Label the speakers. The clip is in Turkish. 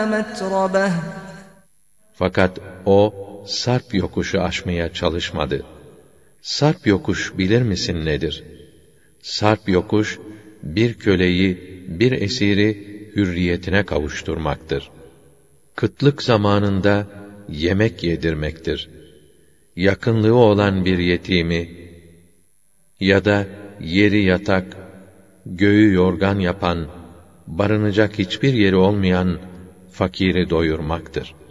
Speaker 1: مَتْرَبَهُ
Speaker 2: Fakat o sarp yokuşu aşmaya çalışmadı. Sarp yokuş bilir misin nedir? Sarp yokuş, bir köleyi, bir esiri hürriyetine kavuşturmaktır. Kıtlık zamanında yemek yedirmektir. Yakınlığı olan bir yetimi ya da yeri yatak, göğü yorgan yapan, barınacak hiçbir yeri olmayan fakiri doyurmaktır.